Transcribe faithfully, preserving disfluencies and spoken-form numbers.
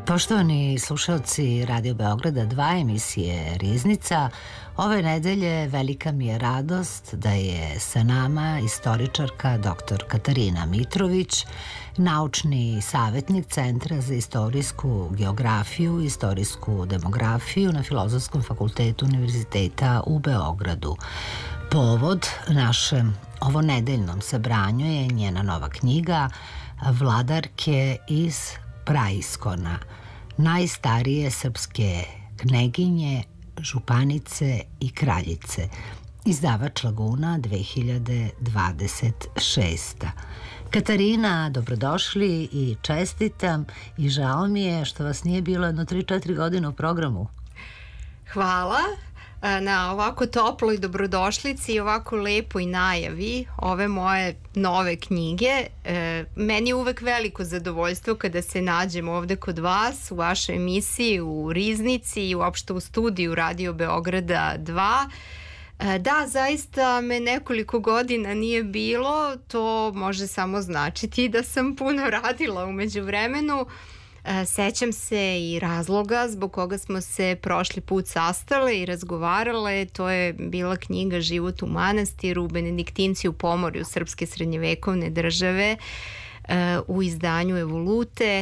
Poštovani slušalci Radio Beograda dva emisije Riznica, ove nedelje velika mi je radost da je sa nama istoričarka doktor Katarina Mitrović, naučni savjetnik Centra za istorijsku geografiju i istorijsku demografiju na Filozofskom fakultetu Univerziteta u Beogradu. Povod našem ovonedeljnom sabranju je njena nova knjiga Vladarke iz Praiskona, najstarije srpske kneginje, županice i kraljice. Izdavač Laguna dve hiljade dvadeset šesta. Katarina, dobrodošli i čestitam i žao mi je što vas nije bilo jedno tri četiri godine u programu. Hvala na ovako toploj dobrodošlici i ovako lepoj najavi ove moje nove knjige. E, meni je uvek veliko zadovoljstvo kada se nađem ovde kod vas u vašoj emisiji u Riznici i uopšte u studiju Radio Beograda dva. E, da, zaista me nekoliko godina nije bilo, to može samo značiti da sam puno radila u međuvremenu. Sećam se i razloga zbog koga smo se prošli put sastale i razgovarale. To je bila knjiga Život u manastiru, Benediktinci u pomorju srpske srednjevekovne države u izdanju Evolute.